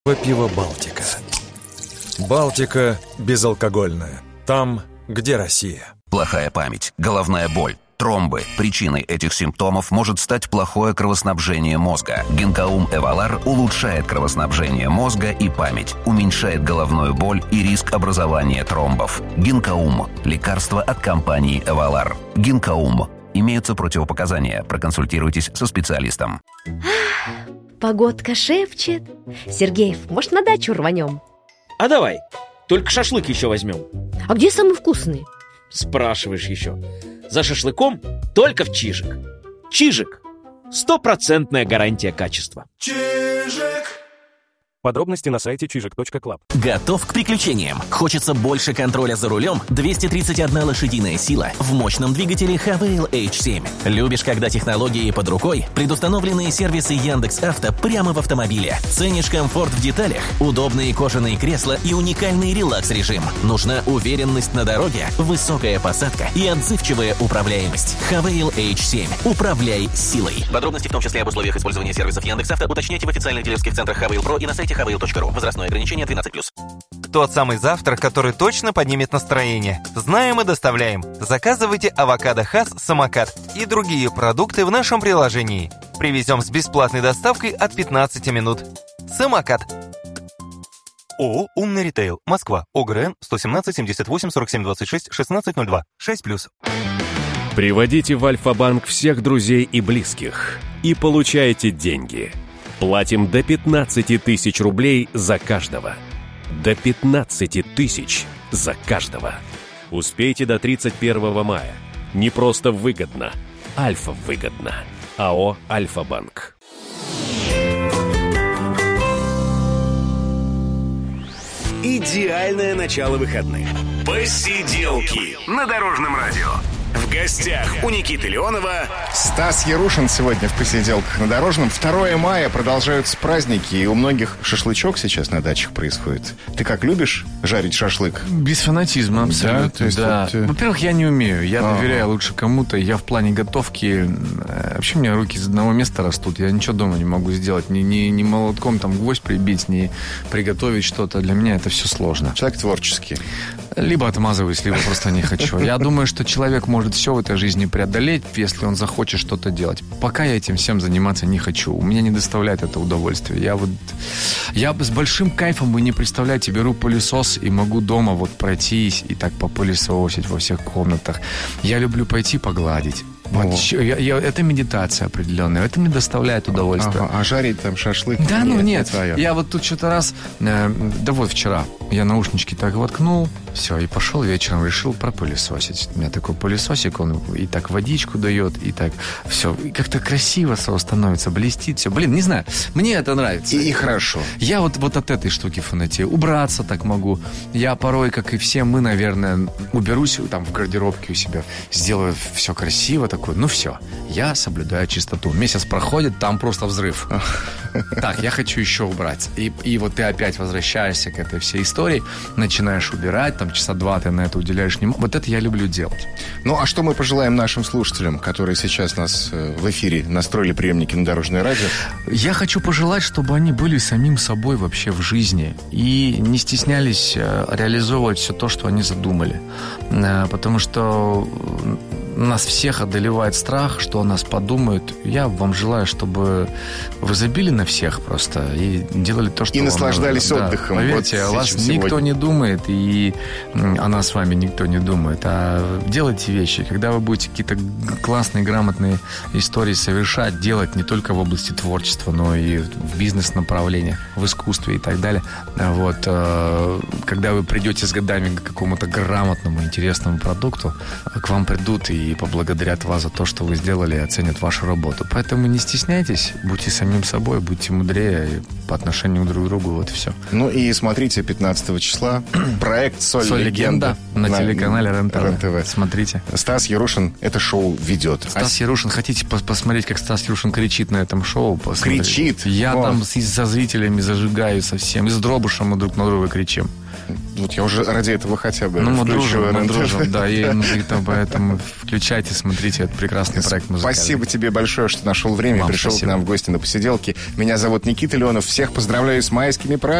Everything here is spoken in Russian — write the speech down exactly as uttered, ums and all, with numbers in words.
Пиво «Балтика». «Балтика» безалкогольное. Там, где Россия. Плохая память, головная боль, тромбы. Причиной этих симптомов может стать плохое кровоснабжение мозга. Гинкаум Эвалар улучшает кровоснабжение мозга и память, уменьшает головную боль и риск образования тромбов. Гинкаум – лекарство от компании Эвалар. Гинкаум. Имеются противопоказания. Проконсультируйтесь со специалистом. Погодка шепчет. Сергеев, может, на дачу рванем? А давай, только шашлык еще возьмем. А где самый вкусный? Спрашиваешь еще. За шашлыком только в Чижик. Чижик. Стопроцентная гарантия качества. Чижик. Подробности на сайте чижик точка клаб. Готов к приключениям? Хочется больше контроля за рулем? двести тридцать одна лошадиная сила в мощном двигателе Хавейл эйч семь. Любишь, когда технологии под рукой? Предустановленные сервисы Яндекс.Авто прямо в автомобиле. Ценишь комфорт в деталях? Удобные кожаные кресла и уникальный релакс-режим. Нужна уверенность на дороге, высокая посадка и отзывчивая управляемость. Хавейл эйч семь. Управляй силой. Подробности, в том числе об условиях использования сервисов Яндекс.Авто, уточняйте в официальных дилерских центрах Хавейл Про и на сайте хавейл точка ру. Возрастное ограничение двенадцать плюс. Тот самый завтрак, который точно поднимет настроение. Знаем и доставляем. Заказывайте авокадо Хас Самокат и другие продукты в нашем приложении. Привезем с бесплатной доставкой от пятнадцати минут. Самокат. ООО «Умный ритейл», Москва, ОГРН сто семнадцать семьдесят восемь сорок семь двадцать шесть шестнадцать ноль два, шесть плюс. Приводите в Альфа-банк всех друзей и близких и получайте деньги. Платим до пятнадцати тысяч рублей за каждого. До пятнадцати тысяч за каждого. Успейте до тридцать первого мая. Не просто выгодно. Альфа выгодно. АО «Альфа-банк». Идеальное начало выходных. Посиделки на Дорожном радио. В гостях у Никиты Леонова Стас Ярушин сегодня в «Посиделках на Дорожном». второе мая, продолжаются праздники, и у многих шашлычок сейчас на дачах происходит. Ты как, любишь жарить шашлык? Без фанатизма, абсолютно. Да, то есть да. вот... Во-первых, я не умею. Я ага. доверяю лучше кому-то. Я в плане готовки... Вообще, у меня руки из одного места растут. Я ничего дома не могу сделать. Ни, ни, ни молотком там гвоздь прибить, ни приготовить что-то. Для меня это все сложно. Человек творческий. Либо отмазываюсь, либо просто не хочу. Я думаю, что человек может все в этой жизни преодолеть, если он захочет что-то делать. Пока я этим всем заниматься не хочу. У меня не доставляет это удовольствие. Я вот... Я с большим кайфом, вы не представляете, беру пылесос и могу дома вот пройтись и так попылесосить во всех комнатах. Я люблю пойти погладить. Вот, я, я, это медитация определенная. Это мне доставляет удовольствие. Ага, а жарить там шашлык? Да, ну нет. нет Я вот тут что-то раз... Э, да вот вчера я наушнички так воткнул, все, и пошел вечером, решил пропылесосить. У меня такой пылесосик, он и так водичку дает, и так все. И как-то красиво все становится, блестит все. Блин, не знаю, мне это нравится. И, и хорошо. Я вот, вот от этой штуки фанатею. Убраться так могу. Я порой, как и все мы, наверное, уберусь там в гардеробке у себя, сделаю все красиво, так. Ну все, я соблюдаю чистоту. Месяц проходит, там просто взрыв. Так, я хочу еще убрать. И, и вот ты опять возвращаешься к этой всей истории, начинаешь убирать, там часа два ты на это уделяешь внимание. Вот это я люблю делать. Ну, а что мы пожелаем нашим слушателям, которые сейчас нас в эфире настроили приемники на Дорожное радио? Я хочу пожелать, чтобы они были самим собой вообще в жизни и не стеснялись реализовывать все то, что они задумали. Потому что нас всех одолевает страх, что о нас подумают. Я вам желаю, чтобы вы забили на всех просто и делали то, что и вам наслаждались нужно. отдыхом. Да, поверьте, вот о вас никто сегодня не думает, и о нас с вами никто не думает. А делайте вещи. Когда вы будете какие-то классные, грамотные истории совершать, делать не только в области творчества, но и в бизнес-направлениях, в искусстве и так далее. Вот. Когда вы придете с годами к какому-то грамотному, интересному продукту, к вам придут и поблагодарят вас за то, что вы сделали, и оценят вашу работу. Поэтому не стесняйтесь, будьте самим собой, будьте мудрее по отношению друг к другу, вот и все. Ну и смотрите пятнадцатого числа проект «Соль, Соль легенда» на, на телеканале РЕН-ТВ. РЕН-ТВ. Смотрите. Стас Ярушин это шоу ведет. Стас а... Ярушин, хотите посмотреть, как Стас Ярушин кричит на этом шоу? Посмотрите. Кричит? Я О. там со зрителями зажигаю совсем, и с Дробышем мы друг на друга кричим. Вот я уже ради этого хотя бы Ну, мы включу дружим, мы эн эн тэ. дружим, да, и, ну, и там, поэтому включайте, смотрите, это прекрасный проект музыкальный. Спасибо тебе большое, что нашел время и Вам пришел спасибо. к нам в гости на посиделки. Меня зовут Никита Леонов. Всех поздравляю с майскими праздниками.